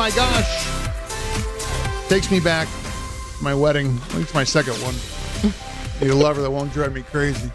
my gosh. Takes me back to my wedding. I think it's my second one. Need a lover that won't drive me crazy.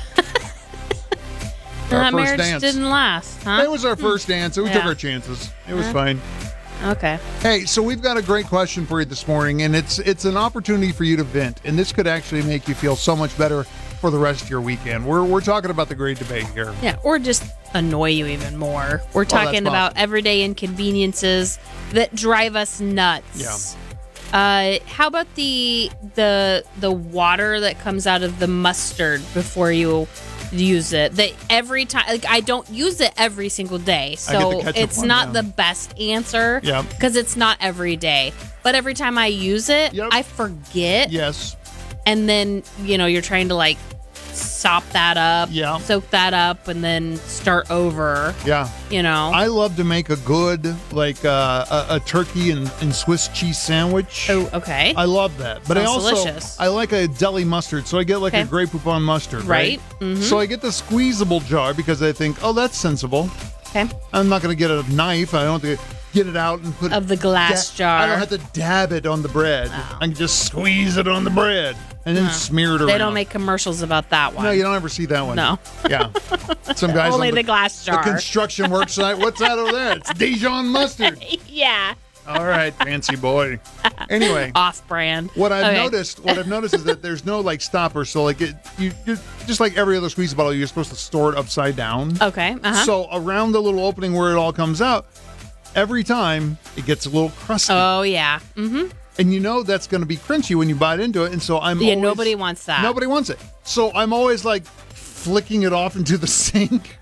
That marriage didn't last, huh? It was our first dance. So we took our chances. It was fine. Okay. Hey, so we've got a great question for you this morning, and it's an opportunity for you to vent, and this could actually make you feel so much better for the rest of your weekend. We're talking about the great debate here. Yeah, or just annoy you even more. We're talking about everyday inconveniences that drive us nuts. Yeah. How about the water that comes out of the mustard before you use it? That every time, like, I don't use it every single day, so it's not the best answer. Yeah. Because it's not every day. But every time I use it, I forget. Yes. And then, you're trying to sop that up, soak that up, and then start over. Yeah. I love to make a good, a turkey and Swiss cheese sandwich. Oh, okay. I love that. But delicious. I like a deli mustard, so I get a Grey Poupon mustard, right? Mm-hmm. So I get the squeezable jar because I think, that's sensible. Okay. I'm not going to get a knife. I don't have to get it out and put of the glass jar. I don't have to dab it on the bread. I can just squeeze it on the bread and then smear it around. They don't make commercials about that one. No, you don't ever see that one. No. Yeah. Some guys only on the glass jar. The construction work site. What's that over there? It's Dijon mustard. Yeah. All right, fancy boy. Anyway, off-brand. What I've noticed is that there's no stopper. So you just like every other squeeze bottle, you're supposed to store it upside down. Okay. So around the little opening where it all comes out, every time it gets a little crusty. Oh yeah. Mm-hmm. And that's going to be crunchy when you bite into it. And so nobody wants that. Nobody wants it. So I'm always flicking it off into the sink.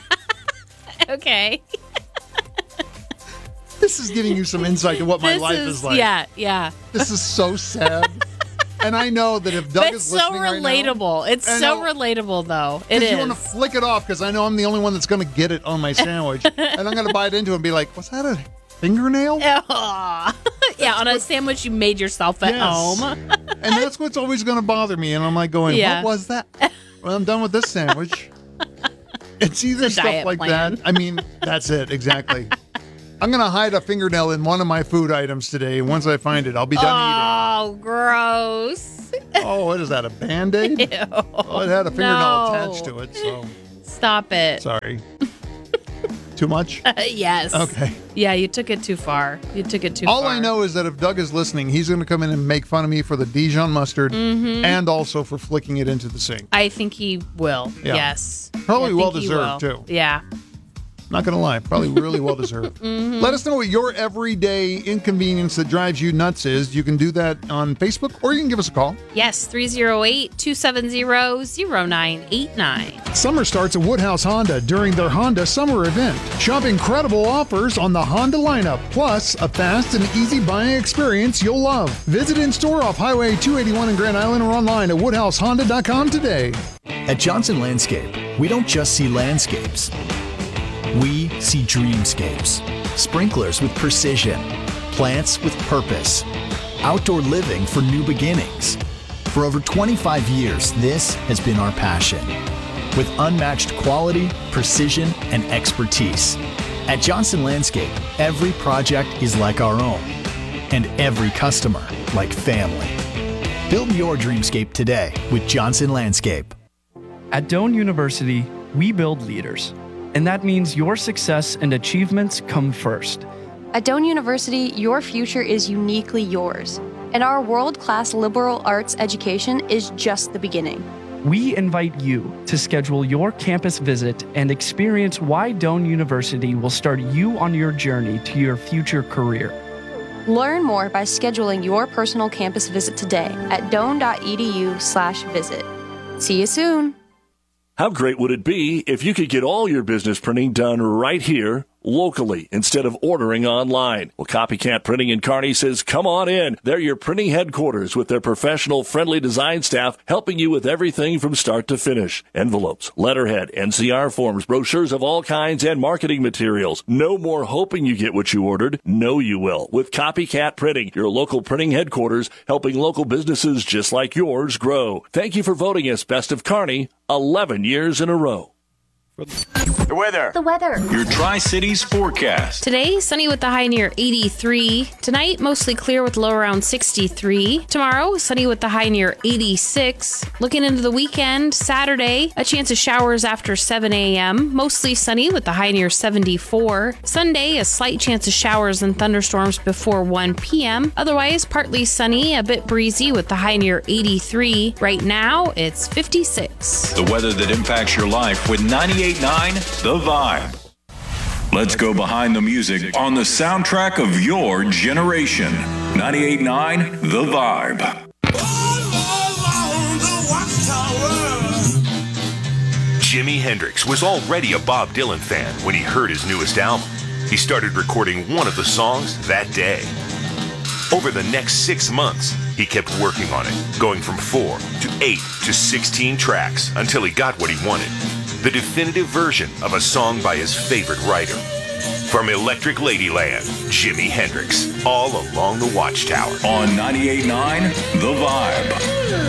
Okay. This is giving you some insight to what my life is like. Yeah. This is so sad. And I know that if Doug is listening right now... It's so relatable. It's so relatable, though. It is. You want to flick it off because I know I'm the only one that's going to get it on my sandwich. And I'm going to bite into it and be like, was that a fingernail? Yeah, on a sandwich you made yourself at home. And that's what's always going to bother me. And I'm going, what was that? Well, I'm done with this sandwich. It's either stuff like that. I mean, that's it. Exactly. I'm going to hide a fingernail in one of my food items today. And once I find it, I'll be done eating. Oh, gross. Oh, what is that, a Band-Aid? Ew. Oh, it had a fingernail attached to it, so. Stop it. Sorry. Too much? Yes. Okay. Yeah, you took it too far. All I know is that if Doug is listening, he's going to come in and make fun of me for the Dijon mustard and also for flicking it into the sink. I think he will. Yeah. Yes. Probably well-deserved, too. Yeah. Not going to lie. Probably really well-deserved. Mm-hmm. Let us know what your everyday inconvenience that drives you nuts is. You can do that on Facebook, or you can give us a call. Yes, 308-270-0989. Summer starts at Woodhouse Honda during their Honda Summer Event. Shop incredible offers on the Honda lineup, plus a fast and easy buying experience you'll love. Visit in-store off Highway 281 in Grand Island or online at WoodhouseHonda.com today. At Johnson Landscape, we don't just see landscapes. We see dreamscapes, sprinklers with precision, plants with purpose, outdoor living for new beginnings. For over 25 years, this has been our passion. With unmatched quality, precision, and expertise. At Johnson Landscape, every project is like our own, and every customer like family. Build your dreamscape today with Johnson Landscape. At Doane University, we build leaders. And that means your success and achievements come first. At Doane University, your future is uniquely yours. And our world-class liberal arts education is just the beginning. We invite you to schedule your campus visit and experience why Doane University will start you on your journey to your future career. Learn more by scheduling your personal campus visit today at doane.edu/visit. See you soon. How great would it be if you could get all your business printing done right here, locally, instead of ordering online? Well, Copycat Printing in Kearney says, come on in. They're your printing headquarters with their professional, friendly design staff helping you with everything from start to finish. Envelopes, letterhead, NCR forms, brochures of all kinds, and marketing materials. No more hoping you get what you ordered. Know you will. With Copycat Printing, your local printing headquarters, helping local businesses just like yours grow. Thank you for voting us Best of Kearney 11 years in a row. The weather. The weather. Your Tri-Cities forecast. Today, sunny with the high near 83. Tonight, mostly clear with low around 63. Tomorrow, sunny with the high near 86. Looking into the weekend, Saturday, a chance of showers after 7 a.m. Mostly sunny with the high near 74. Sunday, a slight chance of showers and thunderstorms before 1 p.m. Otherwise, partly sunny, a bit breezy with the high near 83. Right now, it's 56. The weather that impacts your life with 98.9 The Vibe. Let's go behind the music on the soundtrack of your generation. 98.9 The Vibe. Jimi Hendrix was already a Bob Dylan fan when he heard his newest album. He started recording one of the songs that day. Over the next 6 months, he kept working on it, going from 4 to 8 to 16 tracks until he got what he wanted. The definitive version of a song by his favorite writer. From Electric Ladyland, Jimi Hendrix, all along the Watchtower. On 98.9 The Vibe.